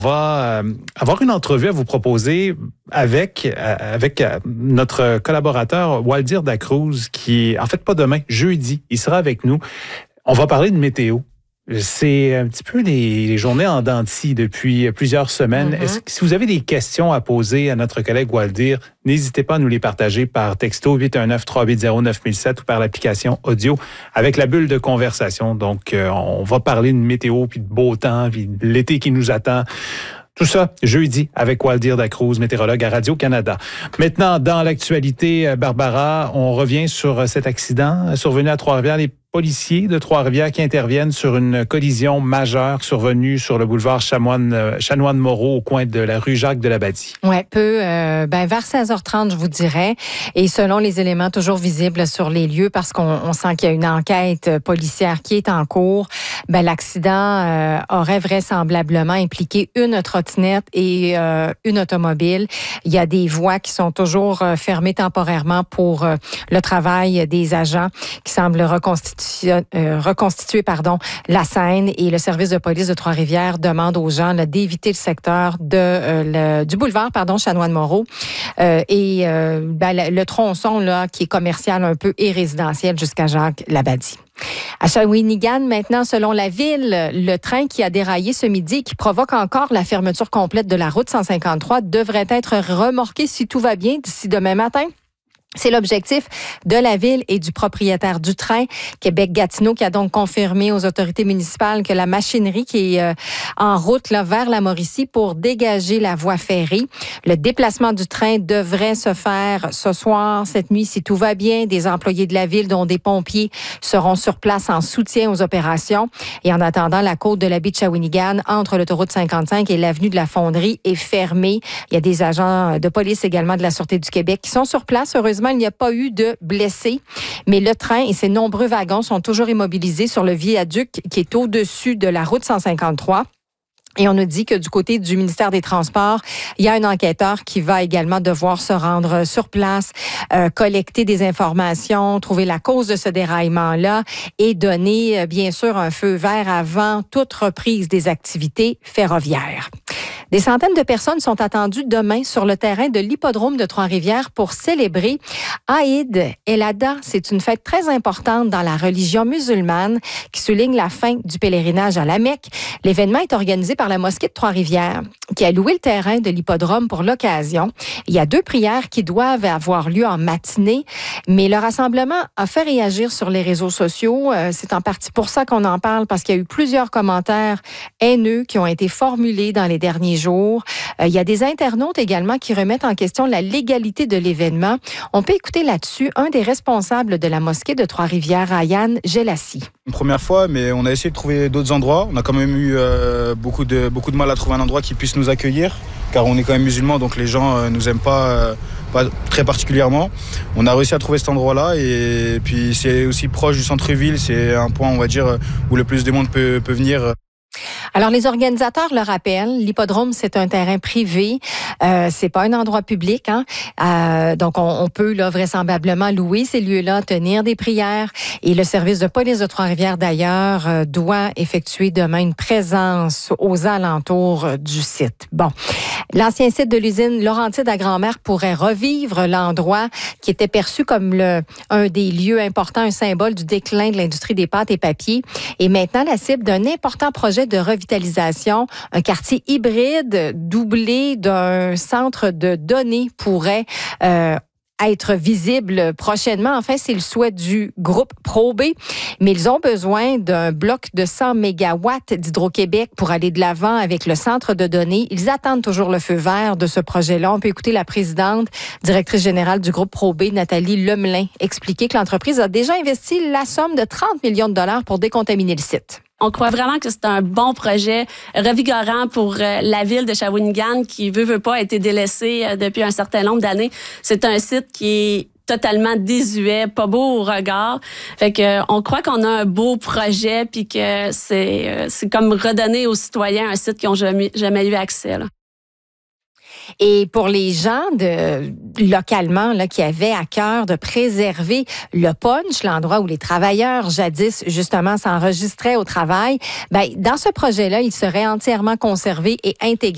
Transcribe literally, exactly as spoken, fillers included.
On va euh, avoir une entrevue à vous proposer avec euh, avec euh, notre collaborateur Waldir Dacruz qui, en fait, pas demain, jeudi, il sera avec nous. On va parler de météo. C'est un petit peu les, les journées en dents de scie depuis plusieurs semaines. Mm-hmm. Est-ce que, si vous avez des questions à poser à notre collègue Waldir, n'hésitez pas à nous les partager par texto huit un neuf, trois huit zéro, neuf mille sept ou par l'application audio avec la bulle de conversation. Donc, euh, on va parler de météo, puis de beau temps, puis de l'été qui nous attend. Tout ça, jeudi, avec Waldir Dacruz, météorologue à Radio-Canada. Maintenant, dans l'actualité, Barbara, on revient sur cet accident survenu à Trois-Rivières. Les policiers de Trois-Rivières qui interviennent sur une collision majeure survenue sur le boulevard Chanoine, Chanoine-Moreau au coin de la rue Jacques-de-Labadie. Oui, peu, euh, ben vers seize heures trente, je vous dirais. Et selon les éléments toujours visibles sur les lieux, parce qu'on on sent qu'il y a une enquête policière qui est en cours, ben l'accident euh, aurait vraisemblablement impliqué une trottinette et euh, une automobile. Il y a des voies qui sont toujours euh, fermées temporairement pour euh, le travail des agents qui semblent reconstituer Euh, reconstituer pardon, la scène, et le service de police de Trois-Rivières demande aux gens là, d'éviter le secteur de, euh, le, du boulevard pardon, Chanoine-Moreau euh, et euh, ben, le, le tronçon là, qui est commercial un peu et résidentiel jusqu'à Jacques-Labadie. À Shawinigan, maintenant, selon la ville, le train qui a déraillé ce midi et qui provoque encore la fermeture complète de la route cent cinquante-trois devrait être remorqué si tout va bien d'ici demain matin. C'est l'objectif de la ville et du propriétaire du train, Québec-Gatineau, qui a donc confirmé aux autorités municipales que la machinerie qui est euh, en route là, vers la Mauricie pour dégager la voie ferrée. Le déplacement du train devrait se faire ce soir, cette nuit, si tout va bien. Des employés de la ville, dont des pompiers, seront sur place en soutien aux opérations. Et en attendant, la côte de la baie de Shawinigan, entre l'autoroute cinquante-cinq et l'avenue de la Fonderie, est fermée. Il y a des agents de police également de la Sûreté du Québec qui sont sur place. Heureusement, il n'y a pas eu de blessés, mais le train et ses nombreux wagons sont toujours immobilisés sur le viaduc qui est au-dessus de la route cent cinquante-trois. Et on nous dit que du côté du ministère des Transports, il y a un enquêteur qui va également devoir se rendre sur place, euh, collecter des informations, trouver la cause de ce déraillement-là et donner, euh, bien sûr, un feu vert avant toute reprise des activités ferroviaires. Des centaines de personnes sont attendues demain sur le terrain de l'hippodrome de Trois-Rivières pour célébrer Aïd el-Adha. C'est une fête très importante dans la religion musulmane qui souligne la fin du pèlerinage à la Mecque. L'événement est organisé par la mosquée de Trois-Rivières qui a loué le terrain de l'hippodrome pour l'occasion. Il y a deux prières qui doivent avoir lieu en matinée, mais le rassemblement a fait réagir sur les réseaux sociaux. C'est en partie pour ça qu'on en parle, parce qu'il y a eu plusieurs commentaires haineux qui ont été formulés dans les derniers jours. Euh, il y a des internautes également qui remettent en question la légalité de l'événement. On peut écouter là-dessus un des responsables de la mosquée de Trois-Rivières, Ryan Gelassi. Une première fois, mais on a essayé de trouver d'autres endroits. On a quand même eu euh, beaucoup, de, beaucoup de mal à trouver un endroit qui puisse nous accueillir, car on est quand même musulmans, donc les gens euh, nous aiment pas, euh, pas très particulièrement. On a réussi à trouver cet endroit-là, et puis c'est aussi proche du centre-ville. C'est un point, on va dire, où le plus de monde peut, peut venir. Alors, les organisateurs le rappellent, l'hippodrome, c'est un terrain privé, euh, c'est pas un endroit public, hein. Euh, donc, on, on peut là vraisemblablement louer ces lieux-là, tenir des prières. Et le service de police de Trois-Rivières, d'ailleurs, euh, doit effectuer demain une présence aux alentours euh, du site. Bon, l'ancien site de l'usine Laurentide à Grand-Mère pourrait revivre l'endroit qui était perçu comme le un des lieux importants, un symbole du déclin de l'industrie des pâtes et papiers. Et maintenant, la cible d'un important projet de revitalisation, un quartier hybride doublé d'un centre de données pourrait euh, être visible prochainement. Enfin, c'est le souhait du groupe Pro-B, mais ils ont besoin d'un bloc de cent mégawatts d'Hydro-Québec pour aller de l'avant avec le centre de données. Ils attendent toujours le feu vert de ce projet-là. On peut écouter la présidente, directrice générale du groupe Pro-B, Nathalie Lemelin, expliquer que l'entreprise a déjà investi la somme de trente millions de dollars pour décontaminer le site. On croit vraiment que c'est un bon projet revigorant pour la ville de Shawinigan qui, veut, veut pas, a été délaissée depuis un certain nombre d'années. C'est un site qui est totalement désuet, pas beau au regard. Fait que on croit qu'on a un beau projet puis que c'est c'est comme redonner aux citoyens un site qu'ils ont jamais jamais eu accès là. Et pour les gens de localement là, qui avaient à cœur de préserver le punch, l'endroit où les travailleurs jadis justement s'enregistraient au travail, ben dans ce projet-là, il serait entièrement conservé et intégré.